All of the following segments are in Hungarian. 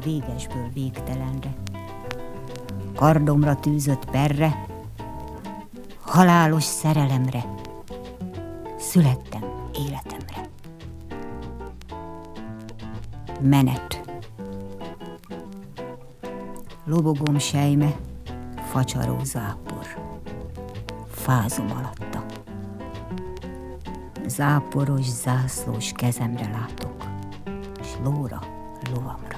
végesből végtelenre. Kardomra tűzött perre, halálos szerelemre, születtem életemre. Menet. Lobogom sejme, facsaró zápor, fázom alatta. Záporos, zászlós kezemre látok, s lóra, lovamra.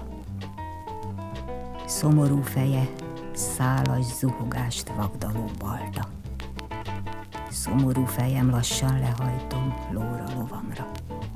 Szomorú feje, szálas zuhogást vagdaló balta. Szomorú fejem lassan lehajtom lóra, lovamra.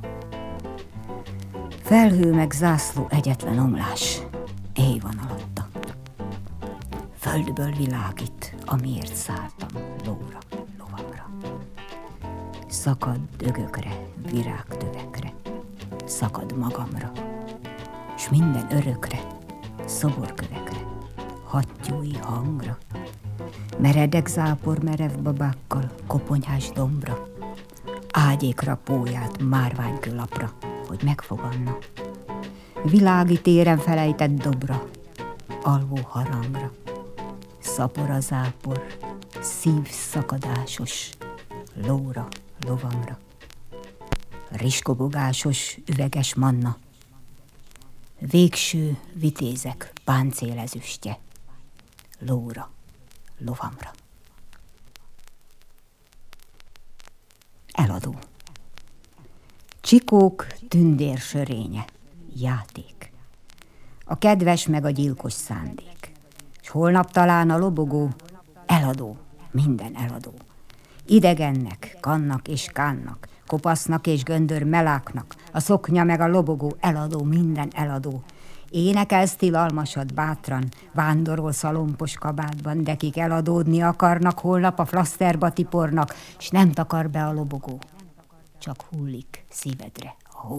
Felhő meg zászló egyetlen omlás, éj van alatta. Földből világít, amiért szálltam lóra, lovamra. Szakad dögökre, virágtövekre, szakad magamra, s minden örökre, szoborkövekre, hattyúi hangra, meredek zápor merev babákkal, koponyhás dombra, ágyékra póját márványkőlapra, hogy megfoganna, világi téren felejtett dobra, alvó harangra, szapor a zápor, szív szakadásos, lóra, lovamra, riskobogásos, üveges manna, végső vitézek páncélezüstje, lóra, lovamra. Eladó. Csikók tündér sörénye, játék. A kedves meg a gyilkos szándék. S holnap talán a lobogó, eladó, minden eladó. Idegennek, kannak és kánnak, kopasznak és göndör meláknak, a szoknya meg a lobogó, eladó, minden eladó. Énekelsz tilalmasad bátran, vándorol szalompos kabátban, de kik eladódni akarnak, holnap a flaszterba tipornak, s nem takar be a lobogó, csak hullik szívedre a hó.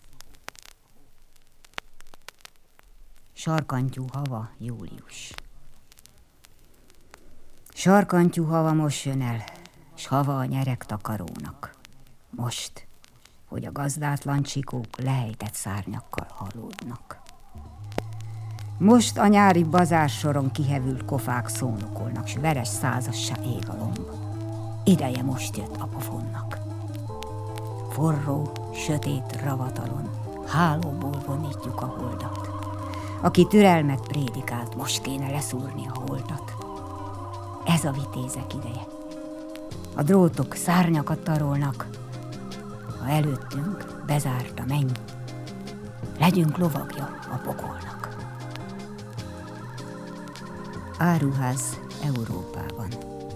Sarkantyú hava, július. Sarkantyú hava most jön el, s hava a nyeregtakarónak. Most, hogy a gazdátlan csikók lejtett szárnyakkal halódnak. Most a nyári bazársoron kihevült kofák szónokolnak, s veres százassá ég a lomb. Ideje most jött a pofonnak. Forró, sötét ravatalon hálóból vonítjuk a holdat. Aki türelmet prédikált, most kéne leszúrni a holdat. Ez a vitézek ideje. A drótok szárnyakat tarolnak, ha előttünk bezárt a menny, legyünk lovagja a pokolnak. Áruház Európában.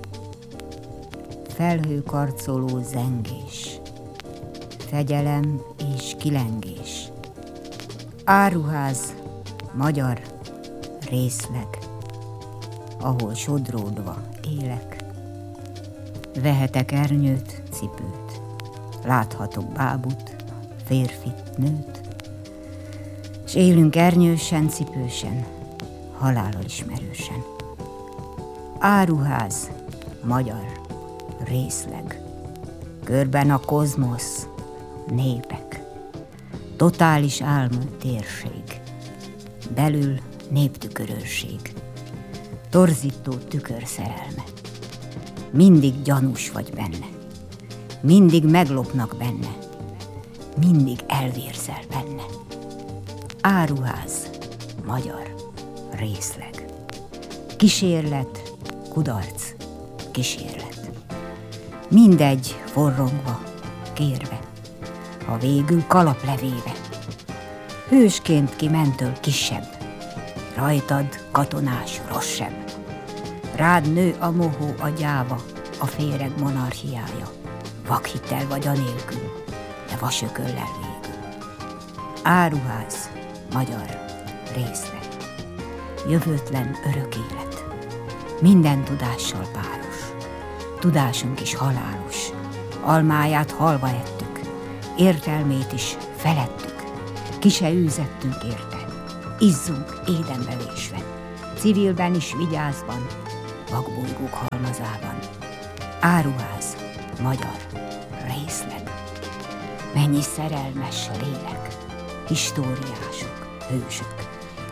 Felhőkarcoló zengés, fegyelem és kilengés. Áruház, magyar részleg, ahol sodródva élek. Vehetek ernyőt, cipőt, láthatok bábut, férfit, nőt, s élünk ernyősen, cipősen, halállal ismerősen. Áruház, magyar részleg, körben a kozmosz, népek, totális álmú térség, belül néptükörőrség, torzító tükörszerelme. Mindig gyanús vagy benne, mindig meglopnak benne, mindig elvérzel benne. Áruház, magyar részleg, kísérlet, kudarc, kísérlet. Mindegy forrongva, kérve, ha végül kalap levéve. Hősként ki mentől kisebb, rajtad katonás rosszabb. Rád nő a mohó, a gyáva, a féreg monarchiája. Vakhittel vagy anélkül, de vasököllel végül. Áruház, magyar részleg, jövőtlen örök élet, minden tudással páros. Tudásunk is halálos, almáját halva ettük, értelmét is felettük, ki se űzettünk érte, izzunk édenbe vésve, civilben is vigyázban, vakbolygók halmazában. Áruház, magyar részleg, mennyi szerelmes lélek, históriások, hősök,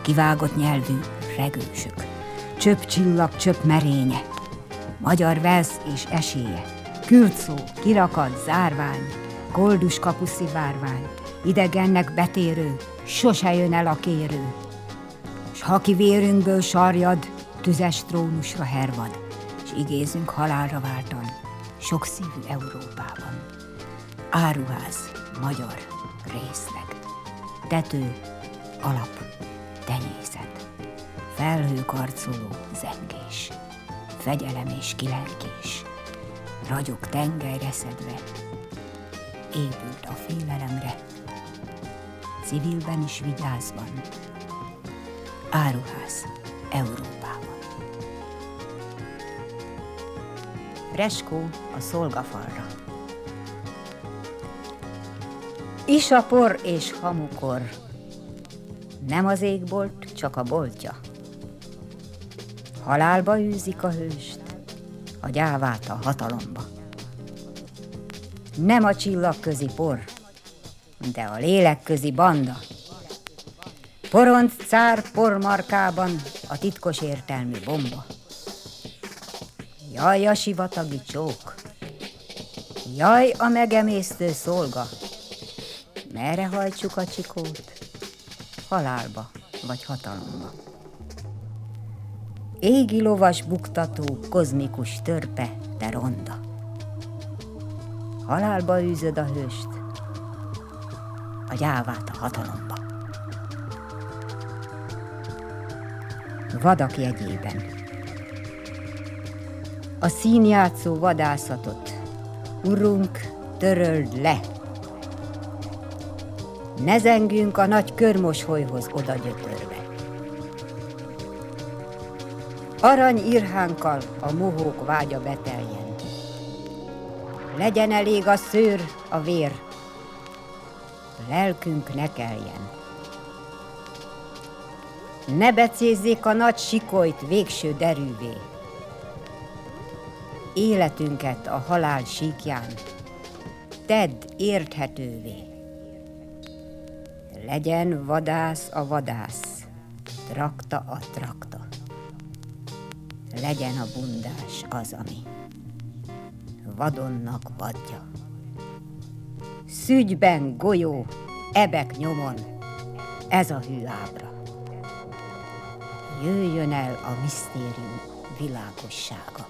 kivágott nyelvű regősök, csöpp csillag, csöpp merénye, magyar vesz és esélye, kürtszó, kirakat, zárvány, koldus kapuszi várvány, idegennek betérő, sose jön el a kérő, s ha ki vérünkből sarjad, tüzes trónusra hervad, s igézünk halálra váltan, sokszívű Európában. Áruház, magyar, részleg, tető, alap, tenyészet, felhőkarcoló, zengés, fegyelem és kilengés, ragyog tengelyre szedve, épült a félelemre, civilben is vigyázban, áruház Európában. Freskó a szolgafalra. Isapor és hamukor, nem az égbolt, csak a boltja. Halálba űzik a hőst, a gyávát a hatalomba. Nem a csillagközi por, de a lélekközi banda. Poront cár pormarkában a titkos értelmű bomba. Jaj a sivatagi csók, jaj a megemésztő szolga. Merre hajtsuk a csikót? Halálba vagy hatalomba. Égi lovas buktató, kozmikus törpe, te ronda. Halálba űzöd a hőst, a gyávát a hatalomba. Vadak jegyében. A színjátszó vadászatot, urunk, töröld le! Ne zengünk a nagy körmosolyhoz oda gyötörve. Arany irhánkkal a mohók vágya beteljen. Legyen elég a szőr, a vér, lelkünk ne keljen. Ne becézzék a nagy sikolyt végső derűvé. Életünket a halál síkján tedd érthetővé. Legyen vadász a vadász, trakta a trakta. Legyen a bundás az, ami vadonnak vadja. Szügyben golyó, ebek nyomon, ez a hű ábra. Jöjjön el a misztérium világossága.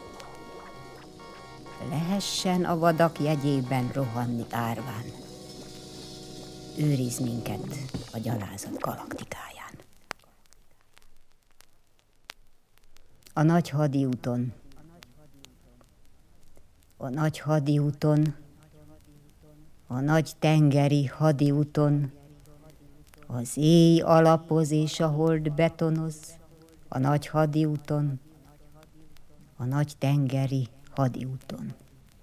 Lehessen a vadak jegyében rohanni árván. Őriz minket a gyalázat galaktikáján. A nagy hadiúton, a nagy hadiúton, a nagy tengeri hadiúton, az éj alapoz és a hold betonoz, a nagy hadiúton, a nagy tengeri hadiúton.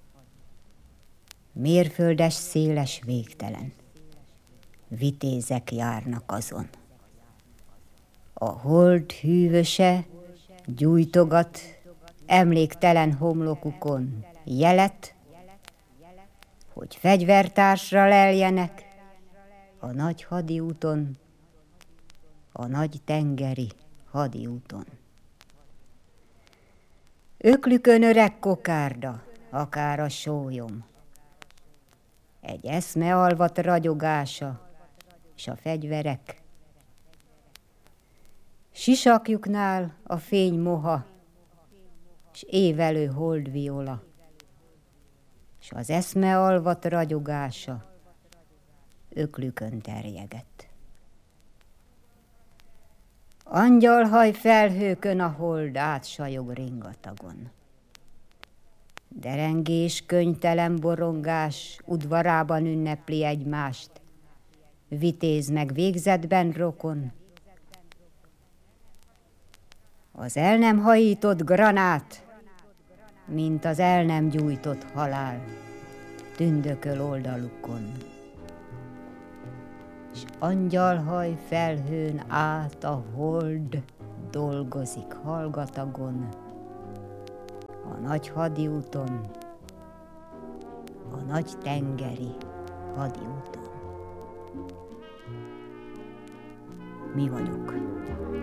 Mérföldes, széles, végtelen, vitézek járnak azon. A hold hűvöse gyújtogat emléktelen homlokukon jelet, hogy fegyvertársra leljenek a nagy hadiúton, a nagy tengeri hadiúton. Öklükön öreg kokárda, akár a sólyom, egy eszmealvat ragyogása, s a fegyverek. Sisakjuknál a fény moha, s évelő holdviola, s az eszmealvat ragyogása öklükön terjegett. Angyalhaj felhőkön a hold átsajog ringatagon. Derengés, könytelen borongás udvarában ünnepli egymást, vitéz meg végzetben rokon. Az el nem hajított granát, mint az el nem gyújtott halál, tündököl oldalukon. S angyalhaj felhőn át a hold dolgozik hallgatagon, a nagy hadiúton, a nagy tengeri hadiúton. mi vagyok.